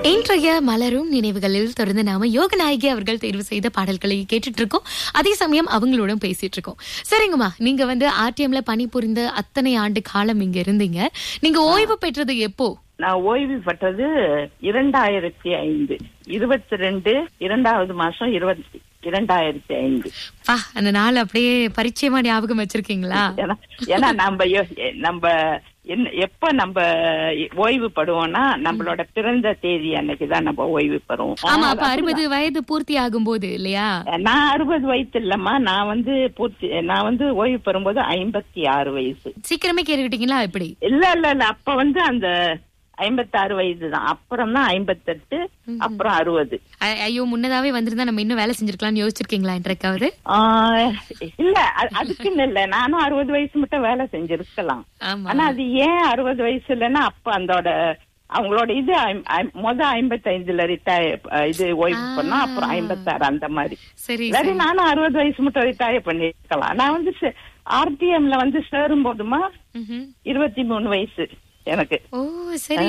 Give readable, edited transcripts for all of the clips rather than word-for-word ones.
இன்றைய மலரும் நினைவுகளில் தொடர்ந்து நாம யோகநாயகி அவர்கள் தேர்வு செய்த பாடல்களை கேட்டுட்டு இருக்கோம். அதே சமயம் அவங்களோட பேசிட்டு இருக்கோம். சரிங்கம்மா, நீங்க ஆர்டிஎம்ல பணிபுரிந்த அத்தனை ஆண்டு காலம் இங்க இருந்தீங்க. நீங்க ஓய்வு பெற்றது எப்போ? நான் ஓய்வு பெற்றது 2005 22 2வது மாசம் 2005. அந்த நாள் அப்படியே பரிச்சயமா ஞாபகம் வச்சிருக்கீங்களா? ஏன்னா நம்ம எப்ப நம்ம ஓய்வு படுவோம்னா நம்மளோட பிறந்த தேதி அன்னைக்குதான் நம்ம ஓய்வு பெறுவோம். ஆமா, அப்ப 60 வயது பூர்த்தி ஆகும் போது இல்லையா? நான் 60 வயசு இல்லம்மா, நான் ஓய்வு பெறும்போது 56 வயசு. சீக்கிரமே கேட்டுக்கிட்டீங்களா? எப்படி? இல்ல அப்ப அந்த 56 வயது தான். அப்புறம் தான் 58, அப்புறம் 60. ஐயோ, முன்னதாவே வந்திருந்தா நம்ம இன்னும் வேலை செஞ்சிருக்கலாம்னு யோசிச்சிருக்கீங்களா என்றைக்காவது? இல்ல, அதுக்குன்னு இல்ல, நானும் 60 வயசு மட்டும் வேலை செஞ்சிருக்கலாம். ஆனா அது ஏன் 60 வயசு இல்லைன்னா அப்ப அவங்களோட இது 55ல ரிட்டையர் ஓய்வு பண்ணா, அப்புறம் 56 அந்த மாதிரி. சரி, நானும் 60 வயசு மட்டும் ரிட்டையர் பண்ணிருக்கலாம். நான் ஆர்டிஎம்ல சேரும் போதுமா 23 வயசு எனக்கு. ஓ சரி,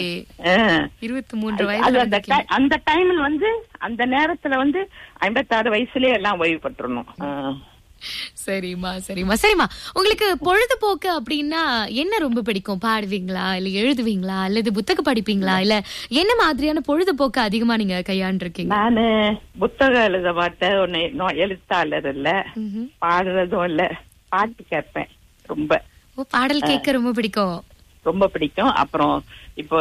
23 வயசு. அந்த டைம்ல அந்த நேரத்துல 56 வயசுலயே எல்லாம் ஓய்வு பெற்றணும். சரிம்மா. உங்களுக்கு பொழுதுபோக்கு அப்படின்னா என்ன ரொம்ப பிடிக்கும்? பாடுவீங்களா, இல்ல எழுதுவீங்களா, அல்லது புத்தகம் படிப்பீங்களா, இல்ல என்ன மாதிரியான பொழுதுபோக்கு அதிகமா நீங்க கையாண்டிருக்கீங்க? நானு புத்தகம் எழுத மாட்டேன், எழுத்தாளர் இல்ல, பாடுறதும் இல்ல, பாட்டு கேட்பேன் ரொம்ப. பாடல் கேட்க ரொம்ப பிடிக்கும். அப்புறம் இப்போ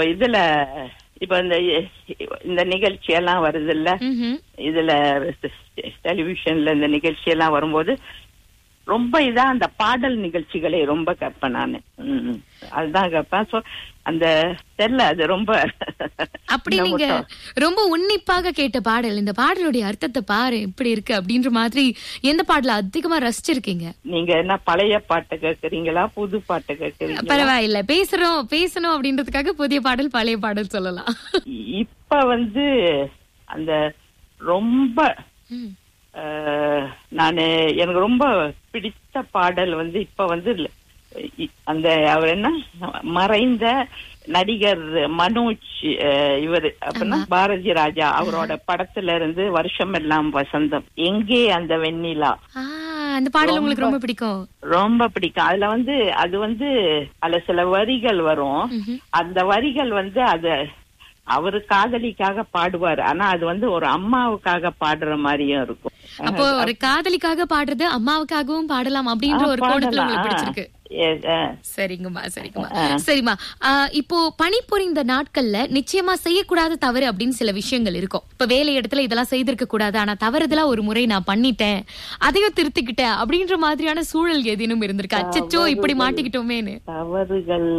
இந்த நிகழ்ச்சி எல்லாம் வருது இல்ல, இதுல டெலிவிஷன்ல இந்த நிகழ்ச்சி எல்லாம் வரும்போது ரொம்ப அந்த பாடல் நிகழ்ச்சிகளை ரொம்ப கேட்பேன் நானு. அதுதான் கேட்பேன். சோ அந்த தெரியல, அது ரொம்ப அப்படி நீங்க ரொம்ப உன்னிப்பாக கேட்ட பாடல், இந்த பாடலுடைய அர்த்தத்தை பாரு எப்படி இருக்கு அப்படின்ற மாதிரி எந்த பாடல அதிகமா ரசிச்சிருக்கீங்க? நீங்க என்ன பழைய பாட்டு கேக்குறீங்களா, புது பாட்டு கேக்குறீங்களா? பரவாயில்ல, பேசணும் அப்படின்றதுக்காக புதிய பாடல் பழைய பாடல் சொல்லலாம். இப்ப அந்த ரொம்ப எனக்கு ரொம்ப பிடித்த பாடல் இப்ப அவர் என்ன மறைந்த நடிகர் மனோஜ், இவரு அப்படின்னா பாரதி ராஜா, அவரோட படத்துல இருந்து வருஷம் எல்லாம் வசந்தம், எங்கே அந்த வெண்ணிலா, அந்த பாடல் உங்களுக்கு ரொம்ப பிடிக்கும்? ரொம்ப பிடிக்கும். அதுல அதுல சில வரிகள் வரும். அந்த வரிகள் அவரு காதலிக்காக பாடுவாரு, ஆனா அது ஒரு அம்மாவுக்காக பாடுற மாதிரியும் இருக்கும். அப்போ ஒரு காதலிக்காக பாடுறது அம்மாவுக்காகவும் பாடலாம் அப்படின்ற ஒரு கோணத்துல உங்களுக்கு பிடிச்சிருக்கு. சரிம்மா. இப்போ பணிபுரிந்த நாட்கள்ல நிச்சயமா செய்யக்கூடாத தவறு அப்படின்னு சில விஷயங்கள் இருக்கும். இப்ப வேலை இடத்துல இதெல்லாம் செய்திருக்க கூடாது, ஆனா தவறுதலா ஒரு முறை நான் பண்ணிட்டேன், அதையும் திருத்திக்கிட்டேன் அப்படின்ற மாதிரியான சூழல் ஏதேனும் இருந்திருக்கா? அச்சச்சோ இப்படி மாட்டிக்கிட்டோமேன்னு. தவறுகள்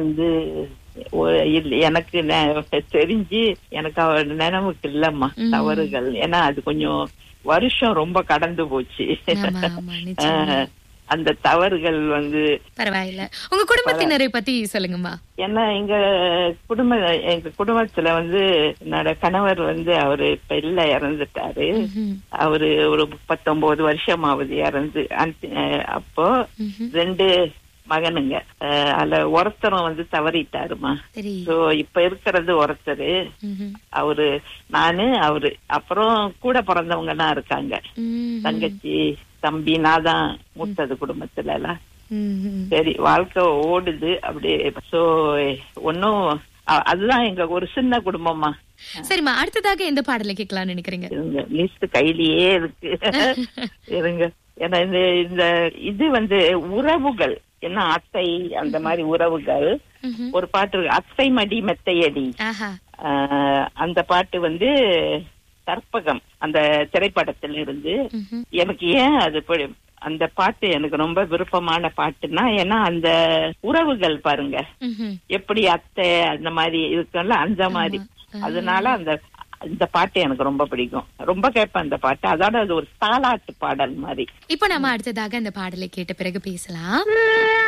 எனக்கு தெரிஞ்சு எனக்கு அவர் நினைவுக்கு இல்லம்மா தவறுகள். ஏன்னா அது கொஞ்சம் வருஷம் ரொம்ப கடந்து போச்சு. அந்த தவறுகள் பரவாயில்ல. உங்க குடும்பத்தினரை பத்தி சொல்லுங்கம்மா. ஏன்னா எங்க குடும்பத்துல என்னோட கணவர் அவரு இப்ப இல்ல, இறந்துட்டாரு. அவரு ஒரு 19 வருஷம் ஆகுது இறந்து. அப்போ 2 மகனுங்க, அதுல ஒருத்தரும் தவறிட்டாருமா. சோ இப்ப இருக்கிறது ஒருத்தரு, அவரு, நானு, அவரு, அப்புறம் கூட பிறந்தவங்க தான் இருக்காங்க, தங்கச்சி, தம்பி. நான் தான் மூத்தது குடும்பத்துல எல்லாம். சரி, வாழ்க்கை ஓடுது அப்படியே. சோ ஒன்னும் அதுதான் எங்க ஒரு சின்ன குடும்பமா. சரிம்மா, அடுத்ததாக எந்த பாடலை கேட்கலாம்னு நினைக்கிறீங்க? லிஸ்ட் கையிலேயே இருக்கு, இருங்க. ஏன்னா இந்த இது உறவுகள், என்ன அத்தை, அந்த மாதிரி உறவுகள். ஒரு பாட்டு அத்தை மடி மெத்தையடி, அந்த பாட்டு கற்பகம் அந்த திரைப்படத்துல இருந்து. எனக்கு ஏன் அது அந்த பாட்டு எனக்கு ரொம்ப விருப்பமான பாட்டுன்னா, ஏன்னா அந்த உறவுகள் பாருங்க எப்படி அத்தை அந்த மாதிரி இருக்குல்ல, அந்த மாதிரி. அதனால இந்த பாட்டு எனக்கு ரொம்ப பிடிக்கும், ரொம்ப கேட்பேன் அந்த பாட்டு. அதோட அது ஒரு தாலாட்டு பாடல் மாதிரி. இப்ப நம்ம அடுத்ததாக அந்த பாடலை கேட்ட பிறகு பேசலாம்.